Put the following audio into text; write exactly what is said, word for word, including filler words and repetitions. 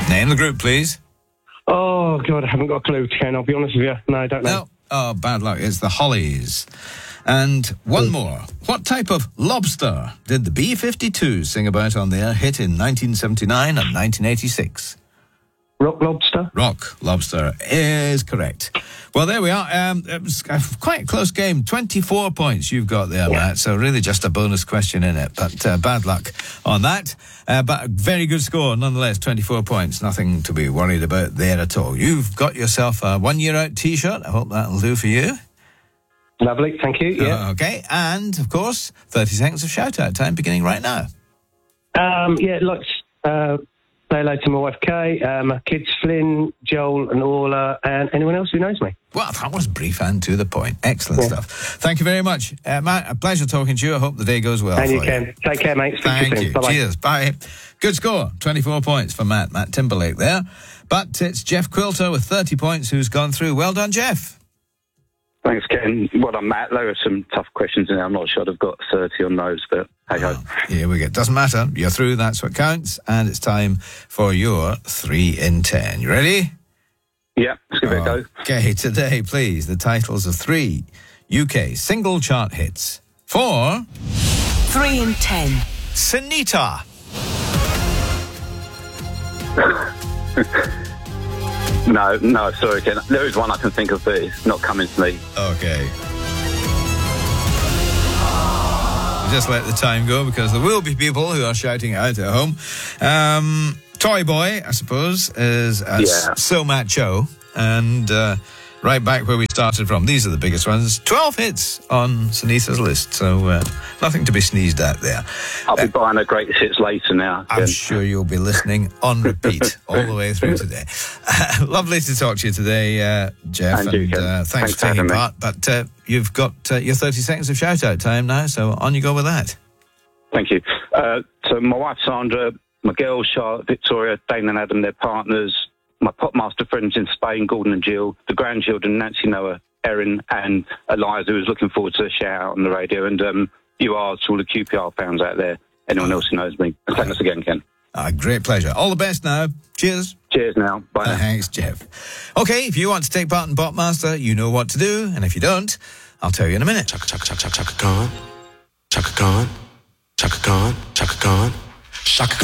Name the group, please. Oh, God, I haven't got a clue, Ken. I'll be honest with you. No, I don't know. No. Oh, bad luck. It's the Hollies. And one more. What type of lobster did the B fifty-two sing about on their hit in nineteen seventy-nine and nineteen eighty-six? Rock lobster? Rock lobster is correct. Well, there we are. Um, it was a quite a close game. twenty-four points you've got there, Yeah. Matt. So really just a bonus question in it. But uh, bad luck on that. Uh, but a very good score nonetheless. twenty-four points. Nothing to be worried about there at all. You've got yourself a one-year-out T-shirt. I hope that'll do for you. Lovely, thank you, yeah. Uh, okay. And, of course, thirty seconds of shout-out time beginning right now. Um, yeah, like, uh, say hello to my wife, Kay, uh, my kids, Flynn, Joel and Orla, and anyone else who knows me. Well, that was brief and to the point. Excellent Yeah. stuff. Thank you very much. Uh, Matt, a pleasure talking to you. I hope the day goes well And for you can. Take care, mate. Speak to Thank you soon. you. Bye-bye. Cheers. Bye. Good score. twenty-four points for Matt. Matt Timberlake there. But it's Jeff Quilter with thirty points who's gone through. Well done, Jeff. Thanks, Ken. Well done, Matt. There are some tough questions in there. I'm not sure I've got thirty on those, but hey ho. Well, here we go. Doesn't matter. You're through. That's what counts. And it's time for your three in ten. You ready? Yeah, let's give it a go. Okay, today, please, the titles of three U K single chart hits for Three in ten. Sunita. No, no, sorry, Ken. There is one I can think of, but it's not coming to me. Okay. Just let the time go because there will be people who are shouting out at home. Um, Toy Boy, I suppose, is uh, Yeah. So Macho. And uh, right back where we started from. These are the biggest ones. twelve hits on Sunita's list. So uh, nothing to be sneezed at there. I'll be buying a greatest hits later now. I'm Ken. sure you'll be listening on repeat all the way through today. Uh, lovely to talk to you today, uh, Jeff. And you, Ken. uh, thanks, Thanks for for taking having me. part. But uh, you've got uh, your thirty seconds of shout-out time now, so on you go with that. Thank you. Uh, so my wife, Sandra, my girls, Charlotte, Victoria, Dane and Adam, their partners, my popmaster friends in Spain, Gordon and Jill, the grandchildren, Nancy, Noah, Erin and Eliza, who's looking forward to a shout out on the radio, and um, you are to all the Q P R fans out there, anyone else who knows me. And thanks again, Ken. Ah, great pleasure. All the best now. Cheers. Cheers now. Bye now. Thanks, Jeff. Okay, if you want to take part in Popmaster, you know what to do, and if you don't, I'll tell you in a minute. Chaka chaka chaka chaka Khan, Chaka Khan, Chaka Khan, Chaka Khan, Chaka